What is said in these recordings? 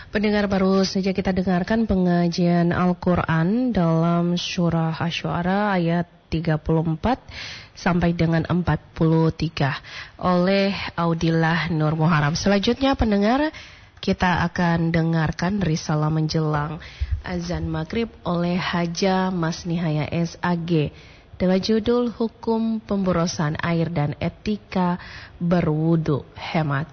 Pendengar, baru saja kita dengarkan pengajian Al-Quran dalam surah Asy-Syu'ara ayat 34 sampai dengan 43 oleh Audillah Nur Muharram. Selanjutnya pendengar, kita akan dengarkan risalah menjelang azan maghrib oleh Haja Masnihaya SAG dengan judul Hukum Pemborosan Air dan Etika Berwudu Hemat.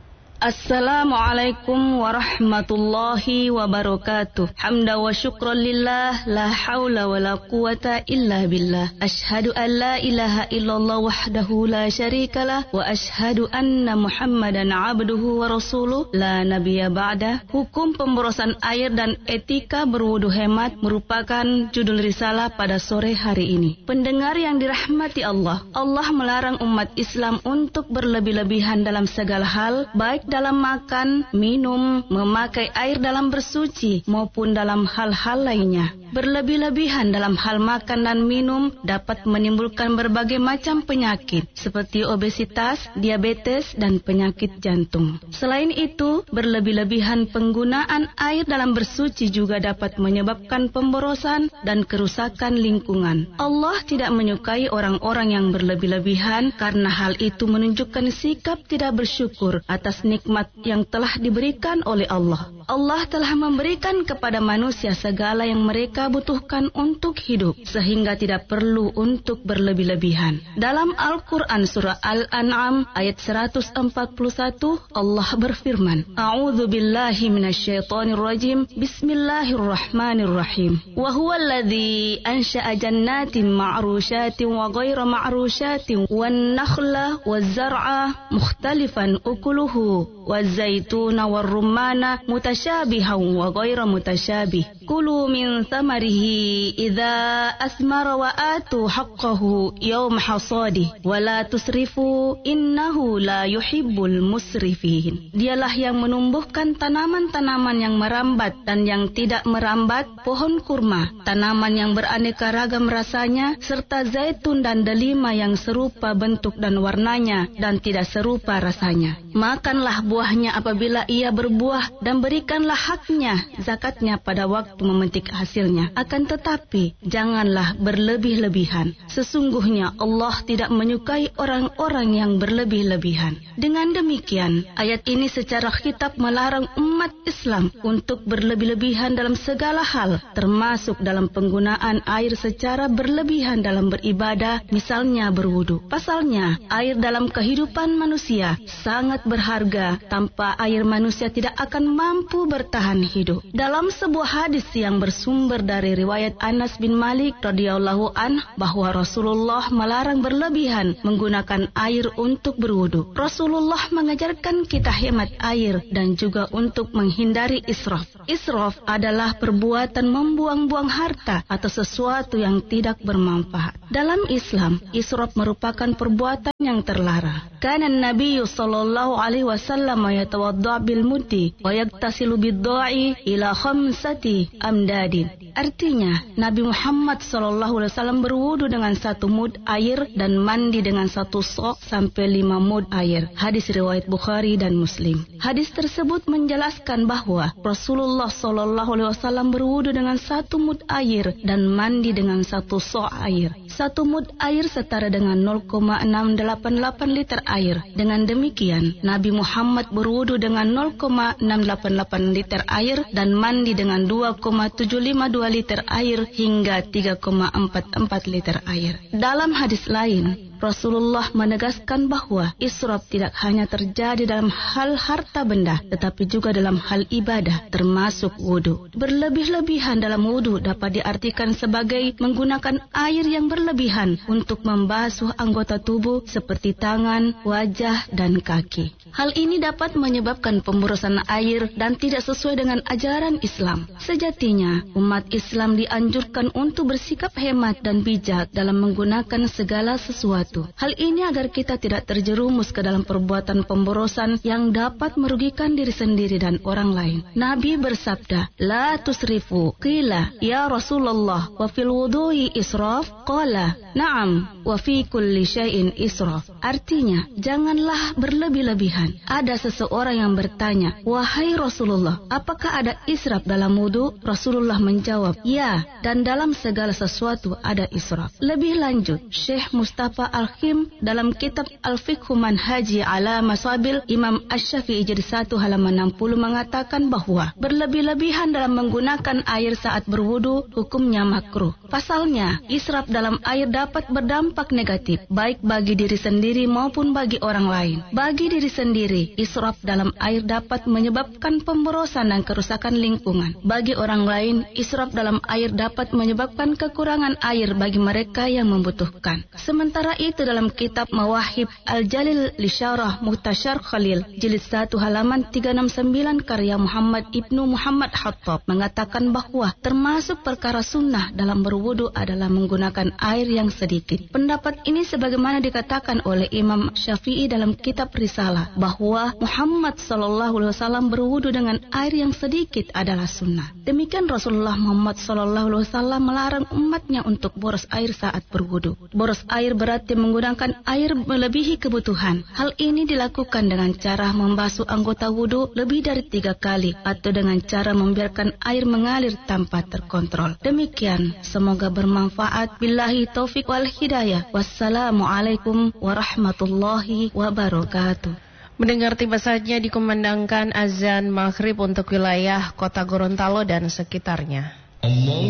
Assalamualaikum warahmatullahi wabarakatuh. Hamda wa syukran lillah, la hawla wa la quwata illa billah. Ashhadu an la ilaha illallah wahdahu la syarikalah, wa ashhadu anna Muhammadan abduhu wa rasuluh, la nabiyya ba'dah. Hukum pemborosan air dan etika berwudu hemat merupakan judul risalah pada sore hari ini. Pendengar yang dirahmati Allah, Allah melarang umat Islam untuk berlebih-lebihan dalam segala hal, baik dalam makan, minum, memakai air dalam bersuci, maupun dalam hal-hal lainnya. Berlebih-lebihan dalam hal makan dan minum dapat menimbulkan berbagai macam penyakit, seperti obesitas, diabetes, dan penyakit jantung. Selain itu, berlebih-lebihan penggunaan air dalam bersuci juga dapat menyebabkan pemborosan dan kerusakan lingkungan. Allah tidak menyukai orang-orang yang berlebih-lebihan karena hal itu menunjukkan sikap tidak bersyukur atas nikmat yang telah diberikan oleh Allah. Allah telah memberikan kepada manusia segala yang mereka butuhkan untuk hidup, sehingga tidak perlu untuk berlebih-lebihan. Dalam Al-Quran surah Al-An'am ayat 141, Allah berfirman, A'udzu billahi minasyaitonir rajim, Bismillahirrahmanirrahim. Wa huwa alladzi ansha'a jannatin ma'rusyatin wa ghayra ma'rusyatin wan nakhla waz zar'a mukhtalifan ukuluhu waz-zaituna war-rumana mutasyabihan wa ghayra mutasyabih. Kulu min thamarihi idza asmara wa atu haqqahu yawma hasadih wa la tusrifu innahu la yuhibbul musrifin. Dialah yang menumbuhkan tanaman-tanaman yang merambat dan yang tidak merambat, pohon kurma, tanaman yang beraneka ragam rasanya, serta zaitun dan delima yang serupa bentuk dan warnanya dan tidak serupa rasanya. Makanlah buahnya apabila ia berbuah dan berikanlah haknya, zakatnya pada waktu memetik hasilnya. Akan tetapi janganlah berlebih-lebihan. Sesungguhnya Allah tidak menyukai orang-orang yang berlebih-lebihan. Dengan demikian, ayat ini secara khitab melarang umat Islam untuk berlebih-lebihan dalam segala hal, termasuk dalam penggunaan air secara berlebihan dalam beribadah, misalnya berwudu. Pasalnya, air dalam kehidupan manusia sangat berharga. Tanpa air manusia tidak akan mampu bertahan hidup. Dalam sebuah hadis yang bersumber dari riwayat Anas bin Malik radhiyallahu anhu bahwa Rasulullah melarang berlebihan menggunakan air untuk berwudu. Rasulullah mengajarkan kita hemat air dan juga untuk menghindari israf. Israf adalah perbuatan membuang-buang harta atau sesuatu yang tidak bermanfaat. Dalam Islam, israf merupakan perbuatan yang terlarang. Kana Nabi sallallahu alaihi wasallam yatawadda bil muddi wa yaktasilu bid-da'i ila khamsati amdadin. Artinya, Nabi Muhammad SAW berwudu dengan 1 mud air dan mandi dengan 1 sok sampai 5 mud air. Hadis riwayat Bukhari dan Muslim. Hadis tersebut menjelaskan bahwa Rasulullah SAW berwudu dengan 1 mud air dan mandi dengan 1 sok air. 1 mud air setara dengan 0,688 liter air. Dengan demikian, Nabi Muhammad berwudu dengan 0,688 liter air dan mandi dengan 2,752 liter air hingga 3,44 liter air. Dalam hadis lain, Rasulullah menegaskan bahwa israf tidak hanya terjadi dalam hal harta benda, tetapi juga dalam hal ibadah, termasuk wudu. Berlebih-lebihan dalam wudu dapat diartikan sebagai menggunakan air yang berlebihan untuk membasuh anggota tubuh seperti tangan, wajah, dan kaki. Hal ini dapat menyebabkan pemborosan air dan tidak sesuai dengan ajaran Islam. Sejatinya, umat Islam dianjurkan untuk bersikap hemat dan bijak dalam menggunakan segala sesuatu. Hal ini agar kita tidak terjerumus ke dalam perbuatan pemborosan yang dapat merugikan diri sendiri dan orang lain. Nabi bersabda, La tusrifu. Qila, Ya Rasulullah, wa fil wudu'i israf? Qala, Na'am, wa fi kulli syai'in israf. Artinya, janganlah berlebih-lebihan berlebihan. Ada seseorang yang bertanya, "Wahai Rasulullah, apakah ada israf dalam wudu?" Rasulullah menjawab, "Ya, dan dalam segala sesuatu ada israf." Lebih lanjut, Syekh Mustafa Al-Khim dalam kitab Al-Fiqhu Manhaji ala Masabil Imam Asy-Syafi'i jilid 1 halaman 60 mengatakan bahwa berlebih-lebihan dalam menggunakan air saat berwudu hukumnya makruh. Pasalnya, israf dalam air dapat berdampak negatif, baik bagi diri sendiri maupun bagi orang lain. Bagi diri sendiri, israf dalam air dapat menyebabkan pemborosan dan kerusakan lingkungan. Bagi orang lain, israf dalam air dapat menyebabkan kekurangan air bagi mereka yang membutuhkan. Sementara itu dalam kitab Mawahib Al-Jalil li Syarah Muhtasyar Khalil jilid 1 halaman 369 karya Muhammad Ibnu Muhammad Hattab mengatakan bahwa termasuk perkara sunnah dalam berwudu adalah menggunakan air yang sedikit. Pendapat ini sebagaimana dikatakan oleh Imam Syafi'i dalam kitab Risalah bahwa Muhammad SAW berwudu dengan air yang sedikit adalah sunnah. Demikian Rasulullah Muhammad SAW melarang umatnya untuk boros air saat berwudu. Boros air berarti menggunakan air melebihi kebutuhan. Hal ini dilakukan dengan cara membasuh anggota wudu lebih dari 3 kali atau dengan cara membiarkan air mengalir tanpa terkontrol. Demikian, semoga bermanfaat. Billahi taufik wal hidayah. Wassalamualaikum warahmatullahi wabarakatuh. Mendengar tiba saja dikumandangkan azan maghrib untuk wilayah kota Gorontalo dan sekitarnya.